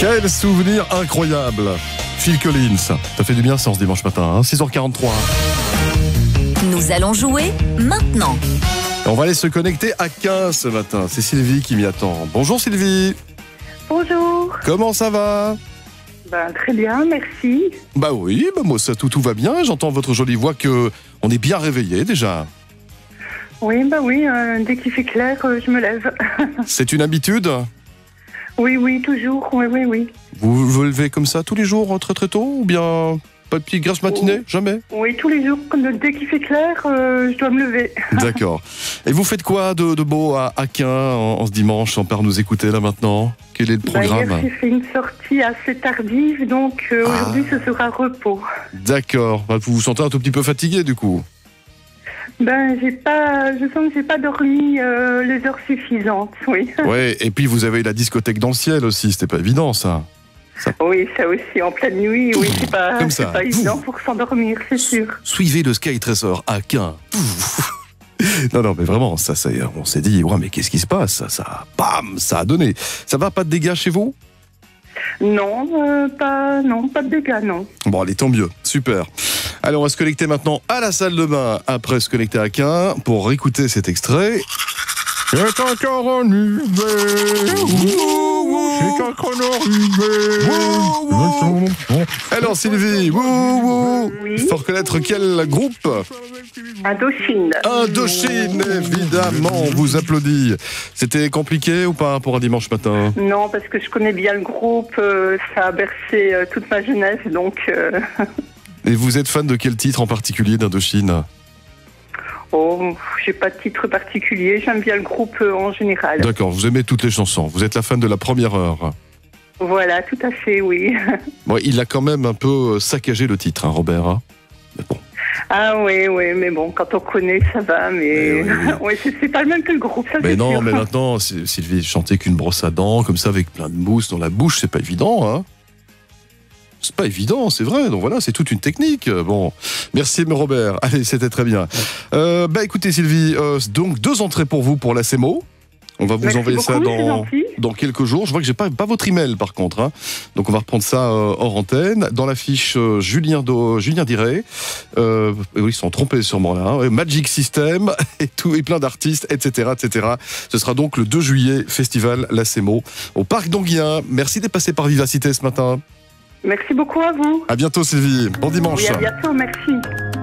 Quel souvenir incroyable. Phil Collins, ça fait du bien ça ce dimanche matin, hein, 6h43. Nous allons jouer maintenant. On va aller se connecter à 15 ce matin. C'est Sylvie qui m'y attend. Bonjour Sylvie. Bonjour. Comment ça va ? Très bien, merci. Bah oui, moi ça tout va bien. J'entends votre jolie voix que on est bien réveillé déjà. Oui, dès qu'il fait clair, je me lève. C'est une habitude ? Oui, toujours, oui. Vous vous levez comme ça tous les jours très très tôt ou bien pas de petite grasse matinée ? Jamais ? Oui, tous les jours, dès qu'il fait clair, je dois me lever. D'accord. Et vous faites quoi de beau à Aquin en ce dimanche, sans part nous écouter là maintenant ? Quel est le programme ? Hier, j'ai fait une sortie assez tardive, donc aujourd'hui, ce sera repos. D'accord. Vous vous sentez un tout petit peu fatigué du coup ? Je sens que j'ai pas dormi les heures suffisantes, oui. Ouais, et puis vous avez la discothèque dans le ciel aussi, c'était pas évident ça. Oui, ça aussi, en pleine nuit, oui, c'est pas évident pour s'endormir, c'est sûr. Suivez le Sky Tracer à Aquin. Non, mais vraiment, ça, on s'est dit, ouais, mais qu'est-ce qui se passe ? Ça a donné. Ça va, pas de dégâts chez vous ? Non, pas de dégâts, non. Bon, allez, tant mieux, super. Allez, on va se connecter maintenant à la salle de bain, après se connecter à Aquin, pour écouter cet extrait. C'est encore arrivé. C'est encore arrivé. Alors Sylvie, Oui. il faut reconnaître quel groupe ? Indochine, évidemment, on vous applaudit. C'était compliqué ou pas pour un dimanche matin ? Non, parce que je connais bien le groupe, ça a bercé toute ma jeunesse, donc... Et vous êtes fan de quel titre en particulier d'Indochine ? Oh, j'ai pas de titre particulier, j'aime bien le groupe en général. D'accord, vous aimez toutes les chansons, vous êtes la fan de la première heure. Voilà, tout à fait, oui. Bon, il a quand même un peu saccagé le titre, hein, Robert. Hein, mais bon. Ah oui, mais bon, quand on connaît, ça va, mais... Oui, c'est pas le même que le groupe, ça mais c'est non, sûr. mais maintenant, Sylvie chantait qu'une brosse à dents, comme ça, avec plein de mousse dans la bouche, c'est pas évident, hein. C'est pas évident, c'est vrai. Donc voilà, c'est toute une technique. Bon, merci Robert. Allez, c'était très bien. Écoutez Sylvie, donc 2 entrées pour vous pour la CMO. On va vous envoyer beaucoup, ça dans quelques jours. Je vois que j'ai pas votre email par contre. Hein. Donc on va reprendre ça hors antenne. Dans la fiche Julien Diret. Oui, ils sont trompés sûrement là. Hein. Magic System et plein d'artistes, etc., etc. Ce sera donc le 2 juillet, festival La CMO au Parc d'Anguien. Merci d'être passé par Vivacité ce matin. Merci beaucoup à vous. À bientôt Sylvie, bon dimanche. Oui, à bientôt, merci.